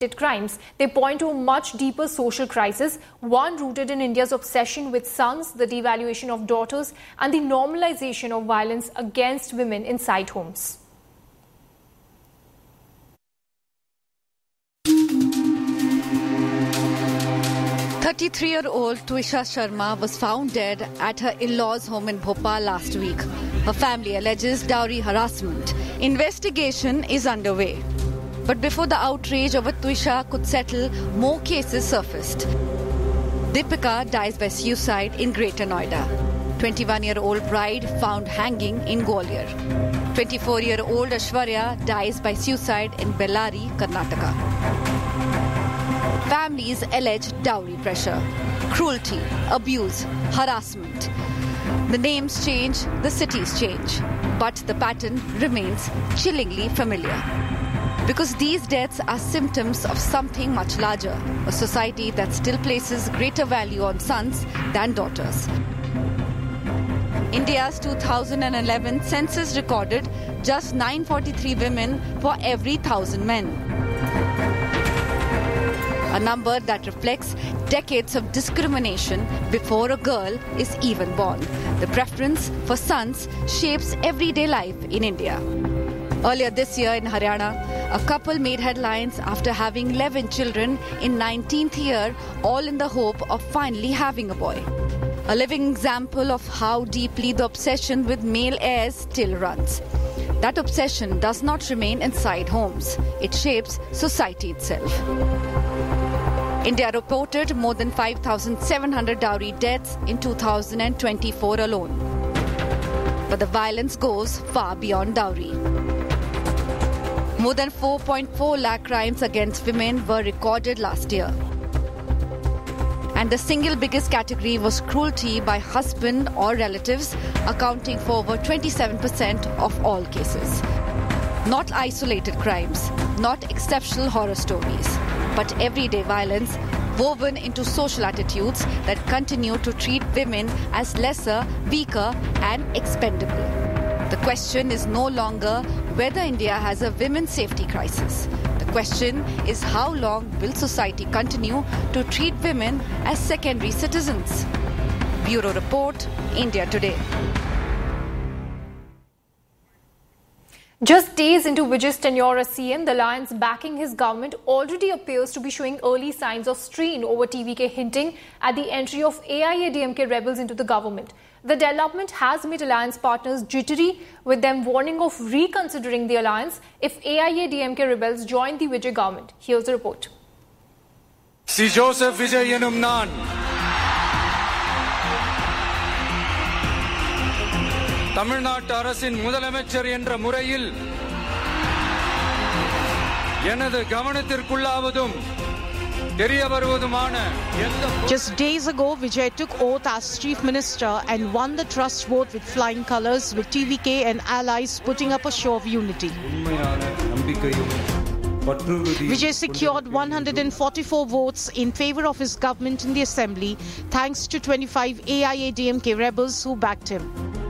crimes. They point to a much deeper social crisis, one rooted in India's obsession with sons, the devaluation of daughters, and the normalization of violence against women inside homes. "33-year-old Twisha Sharma was found dead at her in-laws' home in Bhopal last week. Her family alleges dowry harassment. Investigation is underway. But before the outrage over Twisha could settle, more cases surfaced. Deepika dies by suicide in Greater Noida. 21-year-old bride found hanging in Gwalior. 24-year-old Ashwarya dies by suicide in Bellary, Karnataka. Families allege dowry pressure, cruelty, abuse, harassment. The names change, the cities change, but the pattern remains chillingly familiar. Because these deaths are symptoms of something much larger, a society that still places greater value on sons than daughters. India's 2011 census recorded just 943 women for every 1,000 men. A number that reflects decades of discrimination before a girl is even born. The preference for sons shapes everyday life in India. Earlier this year in Haryana, a couple made headlines after having 11 children in 19th year, all in the hope of finally having a boy. A living example of how deeply the obsession with male heirs still runs. That obsession does not remain inside homes. It shapes society itself. India reported more than 5,700 dowry deaths in 2024 alone. But the violence goes far beyond dowry. More than 4.4 lakh crimes against women were recorded last year. And the single biggest category was cruelty by husband or relatives, accounting for over 27% of all cases. Not isolated crimes, not exceptional horror stories, but everyday violence woven into social attitudes that continue to treat women as lesser, weaker, and expendable. The question is no longer whether India has a women's safety crisis. The question is how long will society continue to treat women as secondary citizens? Bureau Report, India Today. Just days into Vijay's tenure as CM, the alliance backing his government already appears to be showing early signs of strain over TVK, hinting at the entry of AIADMK rebels into the government. The development has made alliance partners jittery, with them warning of reconsidering the alliance if AIADMK rebels join the Vijay government. Here's the report. Si Joseph Vijay Yenum Nan. தமிழ்நாட்டு அரசின் முதலமைச்சர் என்ற முறையில் எனது கவனத்திற்குள்ளாவதும் தெரிய வருவதுமான Just days ago, Vijay took oath as Chief Minister and won the trust vote with flying colours, with TVK and allies putting up a show of unity. Vijay secured 144 votes in favour of his government in the Assembly, thanks to 25 AIADMK rebels who backed him.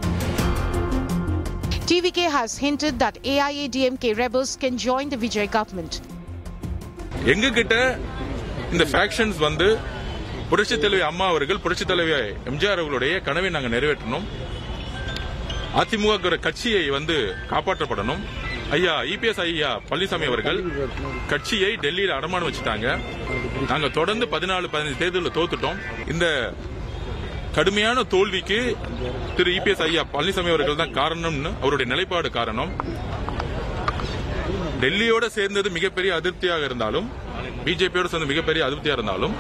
TVK has hinted that AIADMK rebels can join the Vijay government. எங்க கிட்ட இந்த factions வந்து புரட்சி தலைவி அம்மா அவர்கள் புரட்சி தலைவி எம்ஜிஆர் அவர்களுடைய கனவை நாங்கள் நிறைவேற்றணும். அதிமுக கட்சியை வந்து காப்பாற்றப்படணும். ஐயா இபிஎஸ் ஐயா பழனிசாமி அவர்கள் கட்சியை டெல்லியில் அடமானம் வச்சுட்டாங்க. நாங்க தொடர்ந்து 14-15 தேர்தலில் தோத்துட்டோம். இந்த கடுமையான தோல்விக்கு திரு இபிஎஸ் ஐயா பழனிசாமி அவர்கள் தான் காரணம்னு அவருடைய நிலைப்பாடு காரணம். டெல்லியோட சேர்ந்தது மிகப்பெரிய அதிருப்தியாக இருந்தாலும், பிஜேபியோட சேர்ந்த மிகப்பெரிய அதிருப்தியாக இருந்தாலும்,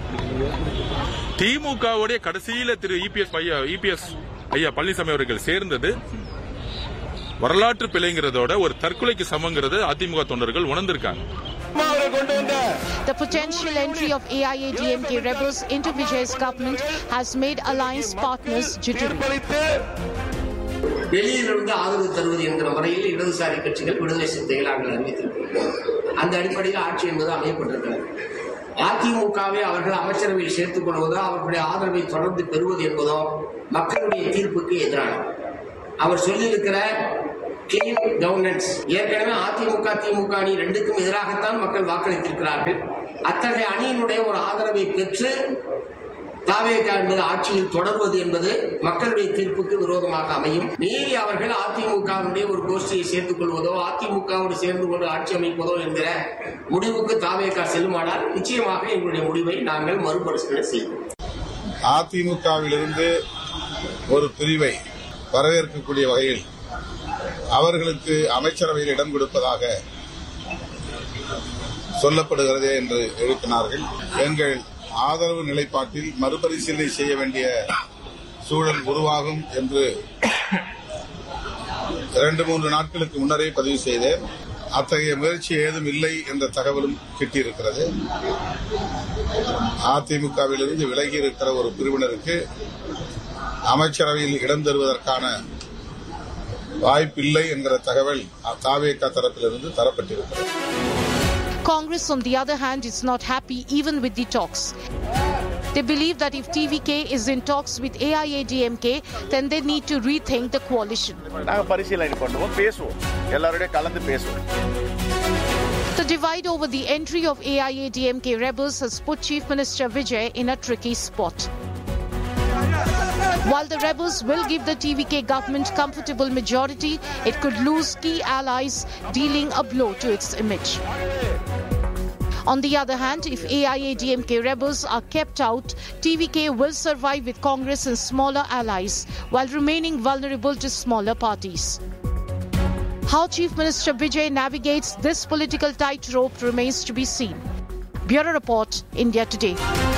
திமுகவுடைய கடைசியில திரு இபிஎஸ் ஐயா பழனிசாமி அவர்கள் சேர்ந்தது வரலாற்று பிழைங்கிறதோட ஒரு தற்கொலைக்கு சமங்கிறது அதிமுக தொண்டர்கள் உணர்ந்திருக்காங்க. The potential entry of AIADMK rebels into Vijay's government has made alliance partners jittery. டெல்லியிலிருந்து ஆதரவு தருவது என்கிற முறையில் இடதுசாரி கட்சிகள் விடுதலை சிறுத்தைகள் அறிவித்திருக்கிறார்கள். அந்த அடிப்படையில் ஆட்சி என்பது அமையப்பட்டிருக்கிறது. அதிமுகவை அவர்கள் அமைச்சரவையில் சேர்த்துக் கொள்வதோ அவர்களுடைய ஆதரவை தொடர்ந்து பெறுவது என்பதோ மக்களுடைய தீர்ப்புக்கு எதிரானது. அவர் சொல்லியிருக்கிற கிளீன் கவர்னன்ஸ். ஏற்கனவே அதிமுக திமுக அணி ரெண்டுக்கும் எதிராகத்தான் மக்கள் வாக்களித்திருக்கிறார்கள். அத்தகைய அணியினுடைய ஒரு ஆதரவை பெற்று தாவேகா என்பது ஆட்சியில் தொடர்வது என்பது மக்களுடைய தீர்ப்புக்கு விரோதமாக அமையும். மீறி அவர்கள் அதிமுகவுடைய ஒரு கோஷ்டியை சேர்த்துக் கொள்வதோ அதிமுகவோடு சேர்ந்து கொண்டு ஆட்சி அமைப்பதோ என்கிற முடிவுக்கு தாவேகா செல்லுமானால் நிச்சயமாக எங்களுடைய முடிவை நாங்கள் மறுபரிசீலனை செய்வோம். அதிமுகவிலிருந்து ஒரு பிரிவை வரவேற்கக்கூடிய வகையில் அவர்களுக்கு அமைச்சரவையில் இடம் கொடுப்பதாக சொல்லப்படுகிறதே என்று எழுப்பினார்கள். எங்கள் ஆதரவு நிலைப்பாட்டில் மறுபரிசீலனை செய்ய வேண்டிய சூழல் உருவாகும் என்று 2-3 நாட்களுக்கு முன்னரே பதிவு செய்தேன். அத்தகைய முயற்சி ஏதும் இல்லை என்ற தகவலும் கிட்டியிருக்கிறது. அதிமுகவிலிருந்து விலகி இருக்கிற ஒரு பிரிவினருக்கு அமைச்சரவையில் இடம் தருவதற்கான வாய்ப்பில்லை என்கிற தகவல் தாவேகா தரப்பிலிருந்து தரப்பட்டிருக்கிறது. Congress, on the other hand, is not happy even with the talks. They believe that if TVK is in talks with AIADMK, then they need to rethink the coalition. The divide over the entry of AIADMK rebels has put Chief Minister Vijay in a tricky spot. While the rebels will give the TVK government comfortable majority, it could lose key allies, dealing a blow to its image. On the other hand, if AIADMK rebels are kept out, TVK will survive with Congress and smaller allies while remaining vulnerable to smaller parties. How Chief Minister Vijay navigates this political tightrope remains to be seen. Bureau Report, India Today.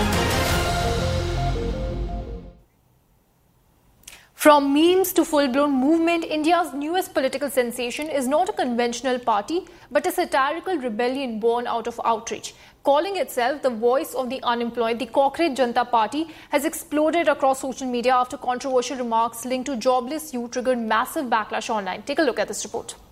From memes to full-blown movement, India's newest political sensation is not a conventional party, but a satirical rebellion born out of outrage. Calling itself the voice of the unemployed, the Cockroach Janata Party has exploded across social media after controversial remarks linked to jobless youth triggered massive backlash online. Take a look at this report.